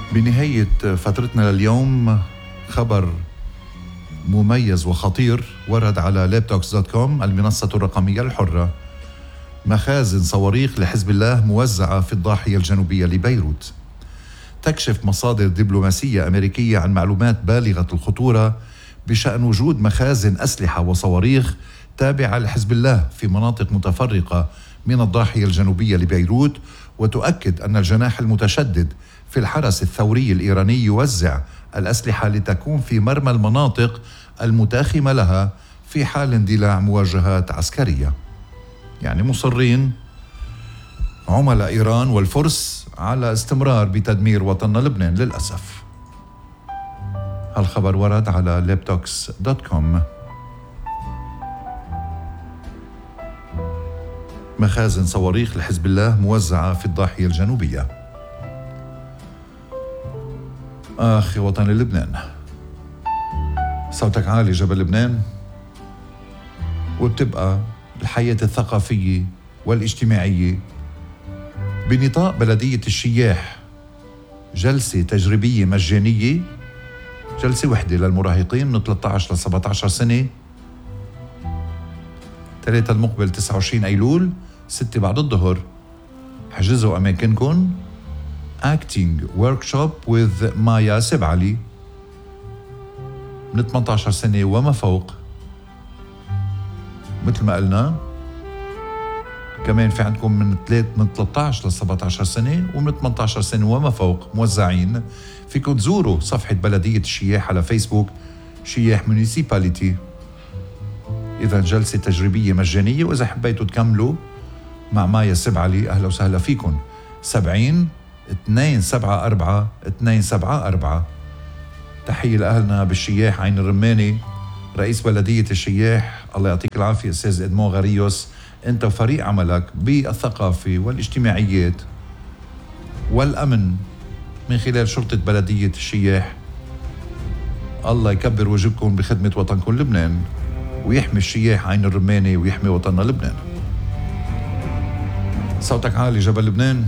بنهاية فترتنا لليوم خبر مميز وخطير ورد على laptox.com المنصة الرقمية الحرة. مخازن صواريخ لحزب الله موزعة في الضاحية الجنوبية لبيروت. تكشف مصادر دبلوماسية أمريكية عن معلومات بالغة الخطورة بشأن وجود مخازن أسلحة وصواريخ تابعة لحزب الله في مناطق متفرقة من الضاحية الجنوبية لبيروت، وتؤكد أن الجناح المتشدد في الحرس الثوري الإيراني يوزع الأسلحة لتكون في مرمى المناطق المتاخمة لها في حال اندلاع مواجهات عسكرية. يعني مصرين عملاء إيران والفرس على استمرار بتدمير وطننا لبنان للأسف. هالخبر ورد على laptox.com. مخازن صواريخ لحزب الله موزعة في الضاحية الجنوبية. آخي وطن لبنان، صوتك عالي جبل لبنان، وبتبقى الحياة الثقافية والاجتماعية بنطاق بلدية الشياح جلسة تجريبية مجانية، جلسة وحدة للمراهقين من 13 ل 17 سنة، 3 المقبل 29 أيلول 6 بعد الظهر. حجزوا أماكنكم. Acting Workshop with مايا سبعلي من 18 سنة وما فوق. مثل ما قلنا كمان في عندكم من 13 ل 17 سنة ومن 18 سنة وما فوق موزعين. فيكم تزوروا صفحة بلدية الشياح على فيسبوك شياح مونيسيباليتي. إذا جلسة تجريبية مجانية، وإذا حبيتوا تكملوا مع مايا سبعلي أهلا وسهلا فيكم. 70-274-274. تحية لأهلنا بالشياح عين الرماني. رئيس بلدية الشياح الله يعطيك العافية أستاذ إدمون غريوس، أنت وفريق عملك بالثقافة والاجتماعيات والأمن من خلال شرطة بلدية الشياح. الله يكبر وجهكم بخدمة وطنكم لبنان، ويحمي الشياح عين الرماني، ويحمي وطننا لبنان. صوتك عالي جبل لبنان.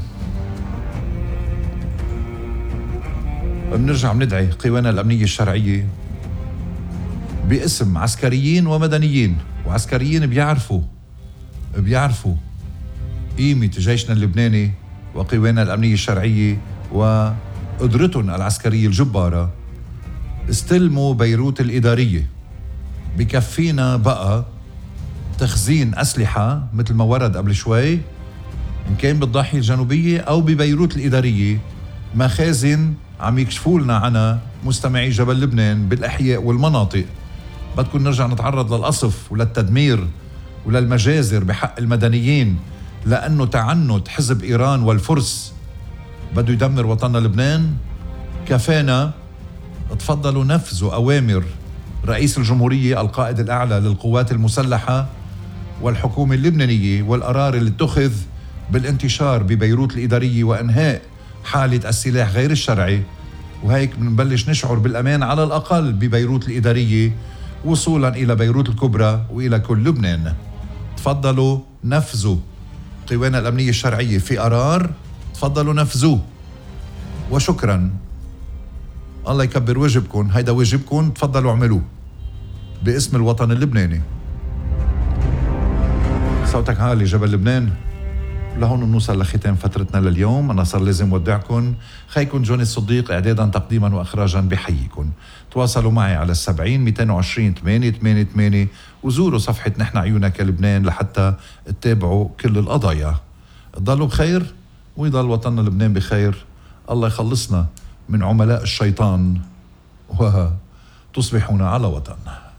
بنرجع بندعي قوانا الأمنية الشرعية باسم عسكريين ومدنيين، وعسكريين بيعرفوا قيمة جيشنا اللبناني وقوانا الأمنية الشرعية وقدرتهم العسكرية الجبارة. استلموا بيروت الإدارية. بكفينا بقى تخزين أسلحة مثل ما ورد قبل شوي، إن كان بالضاحية الجنوبية أو ببيروت الإدارية. مخازن عم يكشفوا لنا عنها مستمعي جبل لبنان بالأحياء والمناطق. بدكم نرجع نتعرض للقصف وللتدمير وللمجازر بحق المدنيين، لأنه تعنت حزب إيران والفرس بده يدمر وطننا لبنان؟ كفانا. تفضلوا نفذوا أوامر رئيس الجمهورية القائد الأعلى للقوات المسلحة والحكومة اللبنانية والقرار اللي اتخذ بالانتشار ببيروت الإدارية وإنهاء حالة السلاح غير الشرعي. وهيك بنبلش نشعر بالأمان على الأقل ببيروت الإدارية وصولا إلى بيروت الكبرى وإلى كل لبنان. تفضلوا نفذوا قوانا الأمنية الشرعية في قرار، تفضلوا نفذوه وشكرا. الله يكبر وجهكم، هيدا واجبكم، تفضلوا اعملوه باسم الوطن اللبناني. صوتك عالي جبل لبنان. لهون نوصل لختام فترتنا لليوم. أنا صار لازم ودعكم. خيكم جوني الصديق إعدادا تقديما وإخراجا بحييكم. تواصلوا معي على 70-220-888 وزوروا صفحة نحن عيونك لبنان لحتى تتابعوا كل القضايا. ضلوا بخير ويضل وطننا لبنان بخير. الله يخلصنا من عملاء الشيطان وتصبحون على وطن.